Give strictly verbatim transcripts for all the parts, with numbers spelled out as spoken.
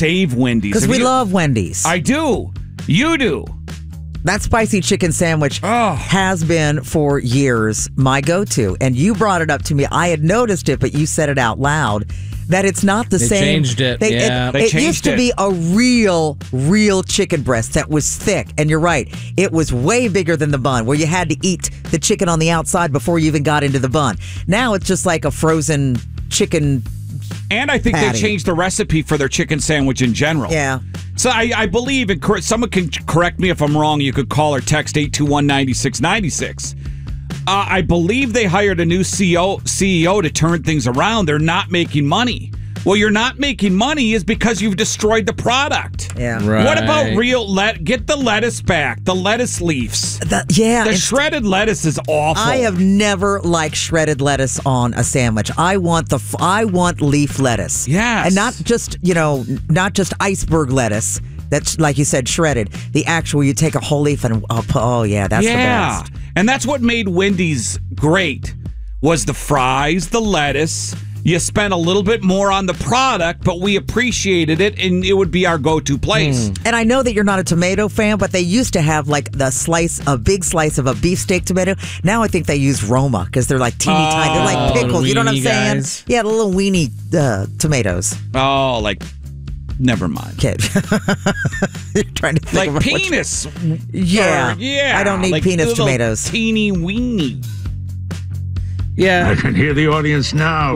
save Wendy's. Because we you, love Wendy's. I do. You do. That spicy chicken sandwich oh. has been for years my go-to. And you brought it up to me. I had noticed it, but you said it out loud. That it's not the they same. They changed it. They, yeah. It, they it changed used to it. be a real, real chicken breast that was thick. And you're right. It was way bigger than the bun, where you had to eat the chicken on the outside before you even got into the bun. Now it's just like a frozen chicken And I think patty. they changed the recipe for their chicken sandwich in general. Yeah. So I, I believe, and someone can correct me if I'm wrong, you could call or text eight two one, nine six nine six. Uh, I believe they hired a new C E O, C E O to turn things around. They're not making money. Well, you're not making money is because you've destroyed the product. Yeah. Right. What about real let? Get the lettuce back. The lettuce leaves. The, yeah. The shredded lettuce is awful. I have never liked shredded lettuce on a sandwich. I want the I want leaf lettuce. Yes. And not just, you know, not just iceberg lettuce. That's, like you said, shredded. The actual, you take a whole leaf and, oh, oh yeah, that's yeah. the best. And that's what made Wendy's great, was the fries, the lettuce. You spent a little bit more on the product, but we appreciated it, and it would be our go-to place. Mm. And I know that you're not a tomato fan, but they used to have like the slice, a big slice of a beefsteak tomato. Now I think they use Roma because they're like teeny Oh, tiny. They're like pickles. You know what I'm weenie saying? guys. Yeah, the little weenie uh, tomatoes. Oh, like, never mind. Kid. You're trying to think Like about which- penis. Yeah. Or- yeah. I don't need like penis little tomatoes. Teeny weeny. Yeah. I can hear the audience now.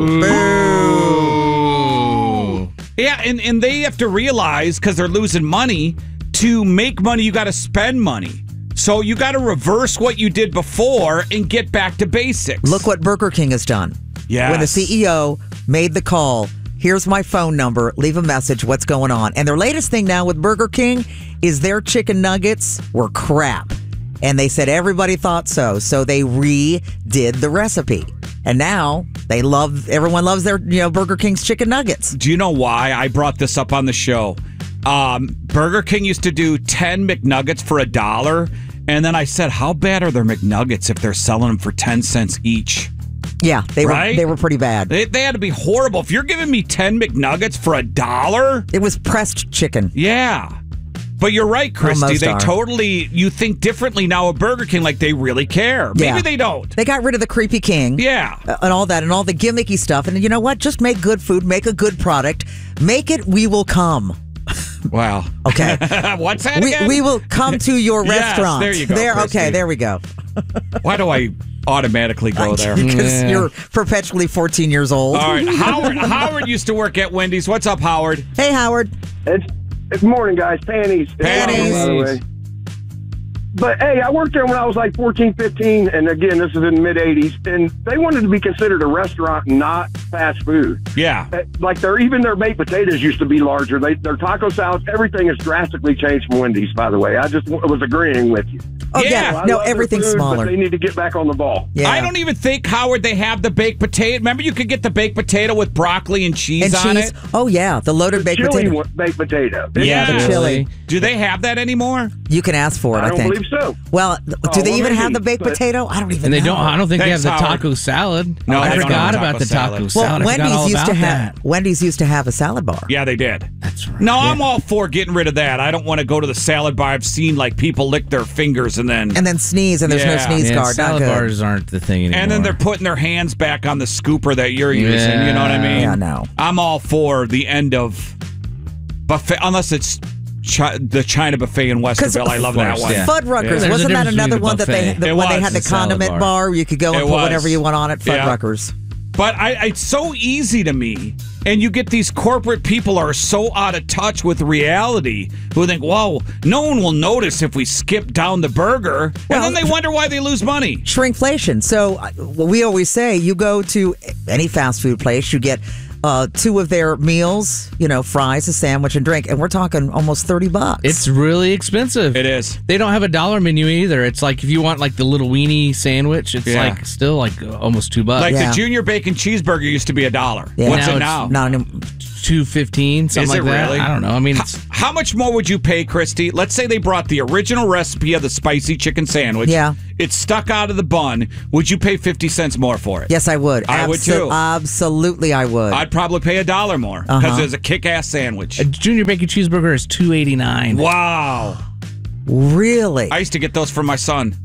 Ooh. Yeah, and, and they have to realize, because they're losing money, to make money, you got to spend money. So you got to reverse what you did before and get back to basics. Look what Burger King has done. Yes. When the C E O made the call, here's my phone number, leave a message, what's going on. And their latest thing now with Burger King is their chicken nuggets were crap. And they said everybody thought so. So they redid the recipe. And now they love, everyone loves their, you know, Burger King's chicken nuggets. Do you know why I brought this up on the show? Um, Burger King used to do ten McNuggets for a dollar. And then I said, how bad are their McNuggets if they're selling them for ten cents each? Yeah, they Right? were they were pretty bad. They, they had to be horrible. If you're giving me ten McNuggets for a dollar, It was pressed chicken. yeah. But you're right, Christy. most They are. totally, you think differently now of Burger King, like they really care. Maybe Yeah. they don't. They got rid of the creepy king. Yeah. uh, And all that and all the gimmicky stuff. And you know what? Just make good food, make a good product. Make it, we will come. Wow. Okay. What's that we, again? we will come to your Yes, restaurant. there you go, There, Christy. okay, there we go. Why do I automatically go there? Because Yeah. you're perpetually fourteen years old. All right. Howard Howard used to work at Wendy's. What's up, Howard? Hey, Howard. It's it's morning, guys. Panties. Panties. By the way. But hey, I worked there when I was like fourteen, fifteen, and again, this is in the mid eighties, and they wanted to be considered a restaurant, not fast food. Yeah. Uh, Like their even their baked potatoes used to be larger. They, their taco salads, everything has drastically changed from Wendy's. By the way, I just w- was agreeing with you. Oh, Yeah. yeah. I No, love their everything's food, smaller. But they need to get back on the ball. Yeah. I don't even think, Howard, they have the baked potato. Remember, you could get the baked potato with broccoli and cheese and on cheese. it? Oh, yeah. The loaded baked Chili potato. wa- baked potato. Yeah. the chili. Do they have that anymore? You can ask for it, I I, don't think. believe so. Well, th- Oh, do they well, even have maybe, the baked but- potato? I don't even And they know. don't. I don't think Thanks, they have the Howard. taco salad. No, I they don't forgot have about taco the taco salad. salad. Well, I forgot Wendy's all used about to that. have Wendy's used to have a salad bar. Yeah, they did. That's right. No, yeah. I'm all for getting rid of that. I don't want to go to the salad bar. I've seen like people lick their fingers and then And then sneeze, and there's Yeah. no sneeze Yeah, guard. Not salad good. bars aren't the thing anymore. and then they're putting their hands back on the scooper that you're using. You know what I mean? Yeah, no. I'm all for the end of buffet, unless it's chi- the China buffet in Westerville. I love that course, one. yeah. Fuddruckers, Yeah. There's a wasn't that difference another between one a that they buffet. the, It when they was. had the It's a salad condiment bar. bar? You could go and It put was. whatever you want on it. Yeah. Fuddruckers. But I, it's so easy to me. And you get these corporate people are so out of touch with reality who think, whoa, no one will notice if we skip down the burger. Well, and then they wonder why they lose money. Shrinkflation. So uh, what we always say, you go to any fast food place, you get uh, two of their meals, you know, fries, a sandwich, and drink, and we're talking almost thirty bucks. It's really expensive. It is. They don't have a dollar menu either. It's like if you want like the little weenie sandwich, it's Yeah. like still like almost two bucks. Like Yeah. the junior bacon cheeseburger used to be a dollar. Yeah. What's Now it it's now? not anymore. two fifteen, something Is like it that. really? I don't know. I mean, How, it's how much more would you pay, Christy? Let's say they brought the original recipe of the spicy chicken sandwich. Yeah. it's stuck out of the bun. Would you pay fifty cents more for it? Yes, I would. I would too. Absolutely, I would. I'd probably pay a dollar more because Uh-huh. it's a kick-ass sandwich. A junior bacon cheeseburger is two eighty-nine. Wow. Really? I used to get those for my son.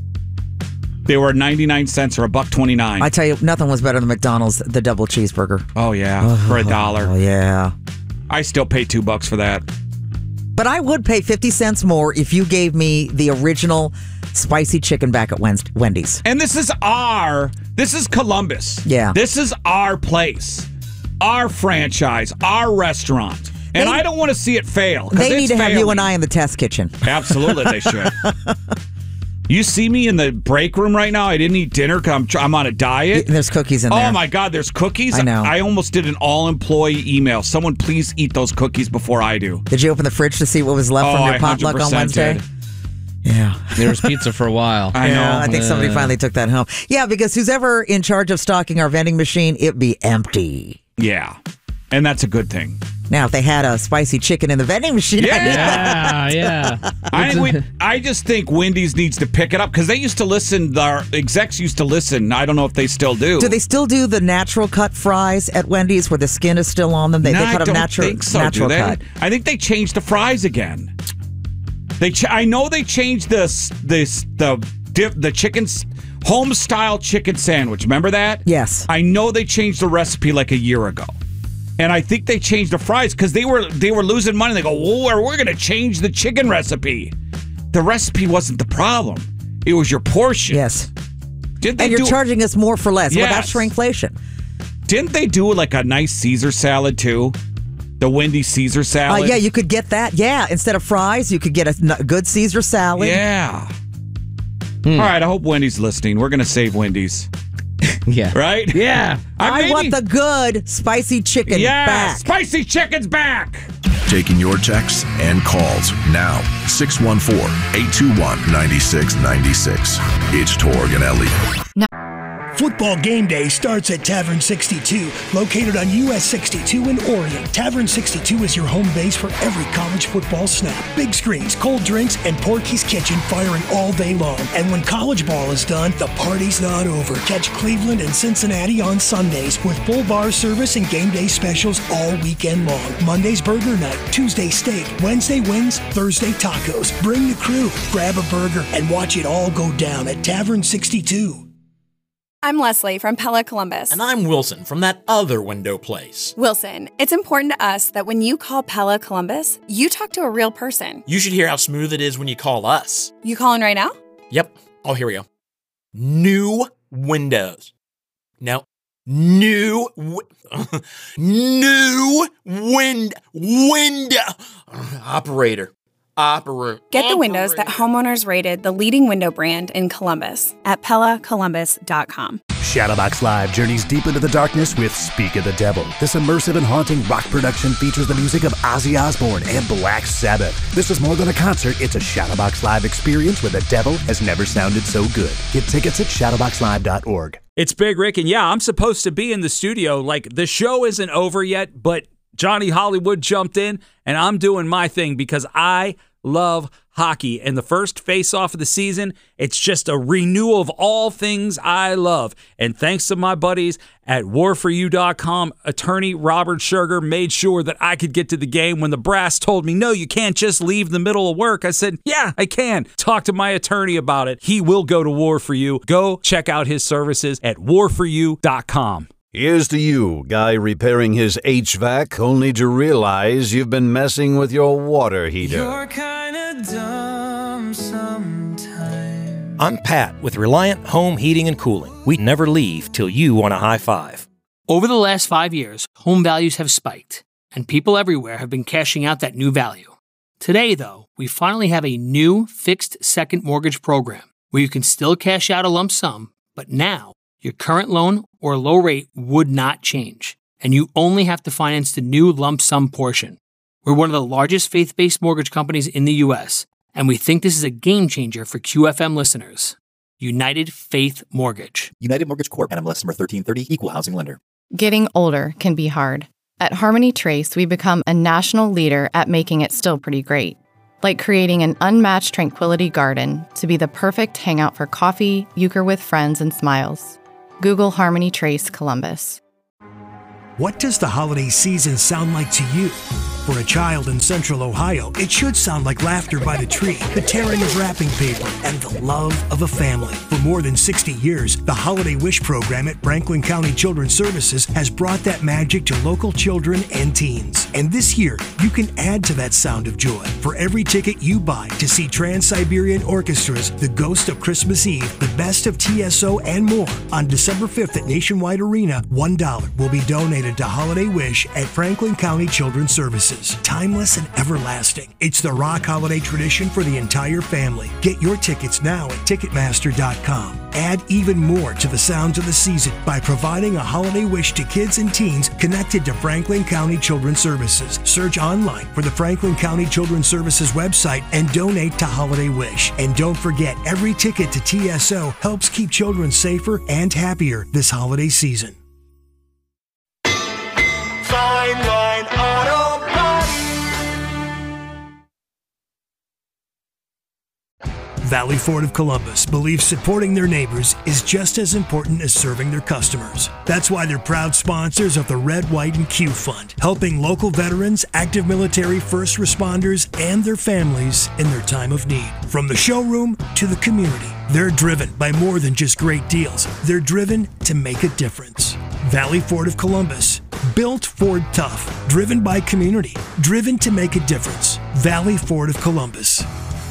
They were ninety-nine cents or a buck twenty-nine. I tell you, nothing was better than McDonald's, the double cheeseburger. Oh, yeah, for a dollar. Oh, yeah. I still pay two bucks for that. But I would pay fifty cents more if you gave me the original spicy chicken back at Wendy's. And this is our, this is Columbus. Yeah. This is our place, our franchise, our restaurant. And They- I don't want to see it fail. 'cause They it's need to have you failing. and I in the test kitchen. Absolutely, they should. You see me in the break room right now? I didn't eat dinner because I'm, tr- I'm on a diet. There's cookies in there. Oh, my God, there's cookies? I know. I almost did an all-employee email. Someone please eat those cookies before I do. Did you open the fridge to see what was left Oh, from your I potluck on 100% Wednesday? did. Yeah. There was pizza for a while. I yeah, know. I think somebody Uh. finally took that home. Yeah, because who's ever in charge of stocking our vending machine, it'd be empty. Yeah, and that's a good thing. Now, if they had a spicy chicken in the vending machine, Yeah. I'd be- Yeah, yeah. I, think we, I just think Wendy's needs to pick it up because they used to listen. Our execs used to listen. I don't know if they still do. do they still do the natural cut fries at Wendy's where the skin is still on them? They, No, they I cut them don't natural, think so, natural do they? cut. I think they changed the fries again. They, ch- I know they changed this, this the dip, the chicken home style chicken sandwich. Remember that? Yes. I know they changed the recipe like a year ago, and I think they changed the fries because they were they were losing money. They go, "Whoa, we're going to change the chicken recipe." The recipe wasn't the problem; it was your portion. Yes. Did they And you're do, charging us more for less. Well, that's Yes. shrinkflation. Didn't they do like a nice Caesar salad too? The Wendy's Caesar Uh, salad. yeah, you could get that. Yeah, instead of fries, you could get a n- good Caesar salad. Yeah. All right, I hope Wendy's listening. We're going to save Wendy's, Yeah. right? Yeah. I maybe- want the good spicy chicken yeah, back. spicy chicken's back. Taking your texts and calls now. six one four, eight two one, nine six nine six. It's Torg and Elliot. Football game day starts at Tavern sixty-two, located on U S sixty-two in Orion. Tavern sixty-two is your home base for every college football snap. Big screens, cold drinks, and Porky's Kitchen firing all day long. And when college ball is done, the party's not over. Catch Cleveland and Cincinnati on Sundays with full bar service and game day specials all weekend long. Monday's burger night, Tuesday steak, Wednesday wings, Thursday tacos. Bring the crew, grab a burger, and watch it all go down at Tavern sixty-two. I'm Leslie from Pella Columbus. And I'm Wilson from that other window place. Wilson, it's important to us that when you call Pella Columbus, you talk to a real person. You should hear how smooth it is when you call us. You calling right now? Yep. Oh, here we go. New windows. No. New. Wi- new wind. Window. Operator. Operator. Get the windows that homeowners rated the leading window brand in Columbus at Pella Columbus dot com. Shadowbox Live journeys deep into the darkness with Speak of the Devil. This immersive and haunting rock production features the music of Ozzy Osbourne and Black Sabbath. This is more than a concert, it's a Shadowbox Live experience where the devil has never sounded so good. Get tickets at shadowbox live dot org. It's Big Rick, and yeah, I'm supposed to be in the studio. Like, the show isn't over yet, but Johnny Hollywood jumped in, and I'm doing my thing because I love hockey. And the first face-off of the season, it's just a renewal of all things I love. And thanks to my buddies at war for you dot com, attorney Robert Sugar made sure that I could get to the game. When the brass told me, no, you can't just leave the middle of work, I said, yeah, I can. Talk to my attorney about it. He will go to War for You. Go check out his services at war for you dot com. Here's to you, guy repairing his H V A C only to realize you've been messing with your water heater. You're kinda dumb sometimes. I'm Pat with Reliant Home Heating and Cooling. We never leave till you want a high five. Over the last five years, home values have spiked, and people everywhere have been cashing out that new value. Today, though, we finally have a new fixed second mortgage program where you can still cash out a lump sum, but now your current loan or low rate would not change, and you only have to finance the new lump sum portion. We're one of the largest faith-based mortgage companies in the U S, and we think this is a game changer for Q F M listeners. United Faith Mortgage. United Mortgage Corp. N M L S number thirteen thirty, Equal Housing Lender. Getting older can be hard. At Harmony Trace, we become a national leader at making it still pretty great. like creating an unmatched tranquility garden to be the perfect hangout for coffee, euchre with friends, and smiles. Google Harmony Trace Columbus. What does the holiday season sound like to you? For a child in Central Ohio, it should sound like laughter by the tree, the tearing of wrapping paper, and the love of a family. For more than sixty years, the Holiday Wish program at Franklin County Children's Services has brought that magic to local children and teens. And this year, you can add to that sound of joy. For every ticket you buy to see Trans-Siberian Orchestra's The Ghost of Christmas Eve, The Best of T S O, and more, on December fifth at Nationwide Arena, one dollar will be donated to Holiday Wish at Franklin County Children's Services. Timeless and everlasting. It's the rock holiday tradition for the entire family. Get your tickets now at Ticketmaster dot com. Add even more to the sounds of the season by providing a holiday wish to kids and teens connected to Franklin County Children's Services. Search online for the Franklin County Children's Services website and donate to Holiday Wish. And don't forget, every ticket to T S O helps keep children safer and happier this holiday season. Fine Line Auto Valley Ford of Columbus believes supporting their neighbors is just as important as serving their customers. That's why they're proud sponsors of the Red, White, and Q Fund, helping local veterans, active military, first responders, and their families in their time of need. From the showroom to the community, they're driven by more than just great deals. They're driven to make a difference. Valley Ford of Columbus, built Ford tough, driven by community, driven to make a difference. Valley Ford of Columbus.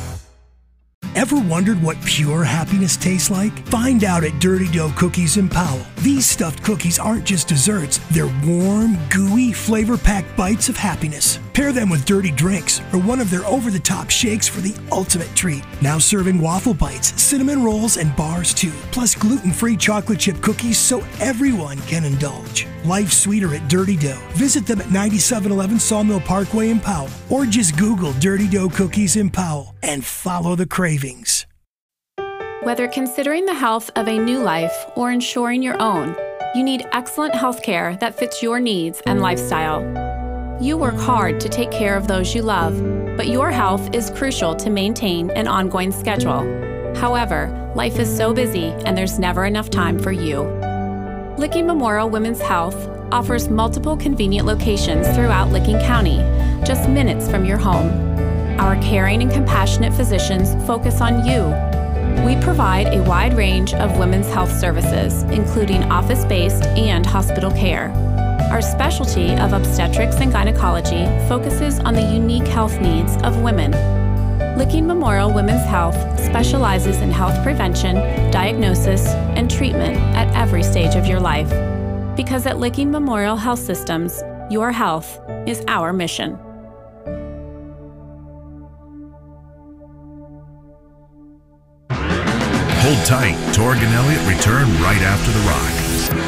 Ever wondered what pure happiness tastes like? Find out at Dirty Dough Cookies in Powell. These stuffed cookies aren't just desserts, they're warm, gooey, flavor-packed bites of happiness. Pair them with dirty drinks or one of their over-the-top shakes for the ultimate treat. Now serving waffle bites, cinnamon rolls, and bars too, plus gluten-free chocolate chip cookies so everyone can indulge. Life's sweeter at Dirty Dough. Visit them at ninety-seven eleven Sawmill Parkway in Powell, or just Google Dirty Dough Cookies in Powell and follow the cravings. Whether considering the health of a new life or ensuring your own, you need excellent health care that fits your needs and lifestyle. You work hard to take care of those you love, but your health is crucial to maintain an ongoing schedule. However, life is so busy and there's never enough time for you. Licking Memorial Women's Health offers multiple convenient locations throughout Licking County, just minutes from your home. Our caring and compassionate physicians focus on you. We provide a wide range of women's health services, including office-based and hospital care. Our specialty of obstetrics and gynecology focuses on the unique health needs of women. Licking Memorial Women's Health specializes in health prevention, diagnosis, and treatment at every stage of your life. Because at Licking Memorial Health Systems, your health is our mission. Hold tight. Torg and Elliott return right after the rock.